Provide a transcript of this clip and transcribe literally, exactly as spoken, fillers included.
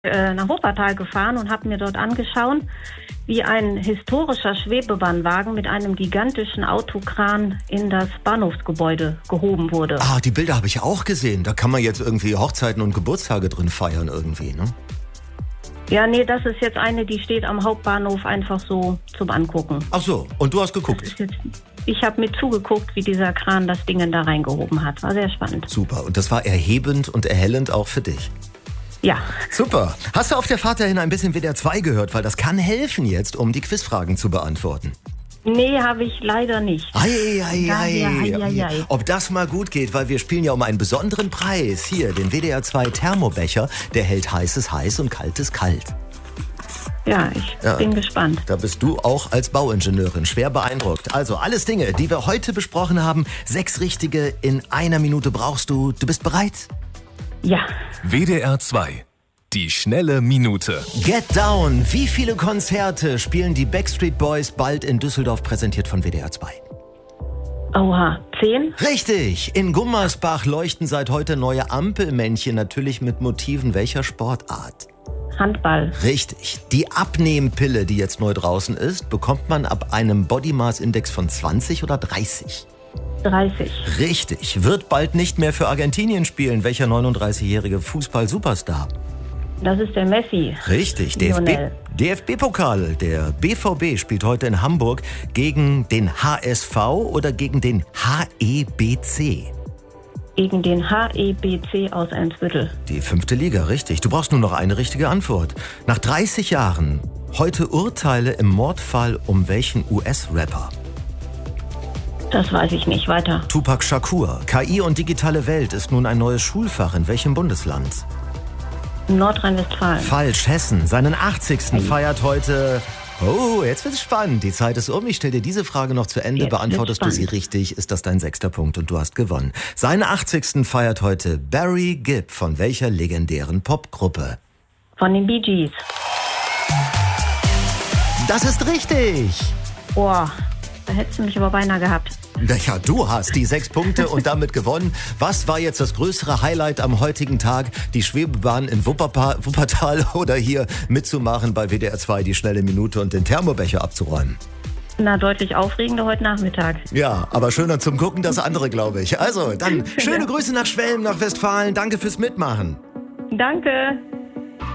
äh, nach Wuppertal gefahren und habe mir dort angeschaut, wie ein historischer Schwebebahnwagen mit einem gigantischen Autokran in das Bahnhofsgebäude gehoben wurde. Ah, die Bilder habe ich auch gesehen. Da kann man jetzt irgendwie Hochzeiten und Geburtstage drin feiern irgendwie, ne? Ja, nee, das ist jetzt eine, die steht am Hauptbahnhof einfach so zum Angucken. Ach so, und du hast geguckt? Das ist jetzt, ich habe mit zugeguckt, wie dieser Kran das Ding da reingehoben hat. War sehr spannend. Super, und das war erhebend und erhellend auch für dich. Ja. Super. Hast du auf der Fahrt dahin ein bisschen W D R zwei gehört? Weil das kann helfen jetzt, um die Quizfragen zu beantworten. Nee, habe ich leider nicht. Ei, ei, ei, ei, ei, ei. Ob das mal gut geht, weil wir spielen ja um einen besonderen Preis. Hier, den W D R zwei Thermobecher, der hält heißes heiß und kaltes kalt. Ja, ich Ja. bin gespannt. Da bist du auch als Bauingenieurin schwer beeindruckt. Also alles Dinge, die wir heute besprochen haben. Sechs richtige in einer Minute brauchst du. Du bist bereit? Ja. W D R zwei. Die schnelle Minute. Get Down. Wie viele Konzerte spielen die Backstreet Boys bald in Düsseldorf, präsentiert von W D R zwei? Oha, zehn? Richtig. In Gummersbach leuchten seit heute neue Ampelmännchen, natürlich mit Motiven welcher Sportart? Handball. Richtig. Die Abnehmpille, die jetzt neu draußen ist, bekommt man ab einem Body Mass Index von zwanzig oder dreißig? dreißig. Richtig. Wird bald nicht mehr für Argentinien spielen. Welcher neununddreißigjährige Fußball-Superstar? Das ist der Messi. Richtig. D F B, Lionel. D F B-Pokal. Der B V B spielt heute in Hamburg gegen den H S V oder gegen den H E B C? Gegen den H E B C aus Eimsbüttel. Die fünfte Liga, richtig. Du brauchst nur noch eine richtige Antwort. Nach dreißig Jahren, heute Urteile im Mordfall um welchen U S-Rapper? Das weiß ich nicht. Weiter. Tupac Shakur. K I und digitale Welt ist nun ein neues Schulfach. In welchem Bundesland? Nordrhein-Westfalen. Falsch, Hessen. Seinen achtzigsten feiert heute... Oh, jetzt wird's spannend. Die Zeit ist um. Ich stelle dir diese Frage noch zu Ende. Jetzt Beantwortest du wird's sie spannend. richtig, ist das dein sechster Punkt und du hast gewonnen. Seinen achtzigsten feiert heute Barry Gibb. Von welcher legendären Popgruppe? Von den Bee Gees. Das ist richtig. Boah, da hättest du mich aber beinahe gehabt. Naja, du hast die sechs Punkte und damit gewonnen. Was war jetzt das größere Highlight am heutigen Tag? Die Schwebebahn in Wupperpa- Wuppertal oder hier mitzumachen bei W D R zwei, die schnelle Minute und den Thermobecher abzuräumen? Na, deutlich aufregender heute Nachmittag. Ja, aber schöner zum Gucken das andere, glaube ich. Also, dann schöne Grüße nach Schwelm, nach Westfalen. Danke fürs Mitmachen. Danke.